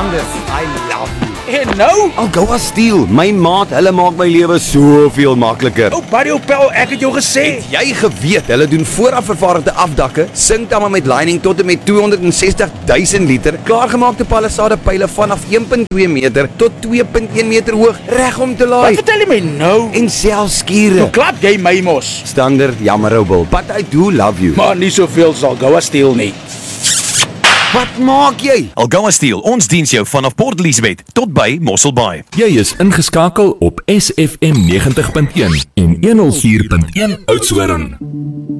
Stander, I love you. En nou? Algoa Steel, my maat, hulle maak my lewe soveel makliker. Oh, Barry Opel, ek het jou gesê. Jy geweet, hulle doen vooraf vervaardigde afdakke, sinkdamme met lining tot en met 260,000 liter, klaargemaakte palisade pyle vanaf 1.2 meter tot 2.1 meter hoog, reg om te laai. Wat vertel jy my nou? En selfs skure. Nou klap jy my mos. Stander, jammer ou Bill, but I do love you. Maar nie soveel sal Algoa Steel nie. Wat maak jy? Algoa Steel, ons diens jou vanaf Port Elizabeth tot by Mosselbaai. Jy is ingeskakel op SFM 90.1 en 104.1 Oudtshoorn.